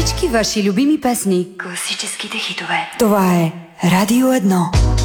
Всички ваши любими песни. Класическите хитове. Това е Радио 1.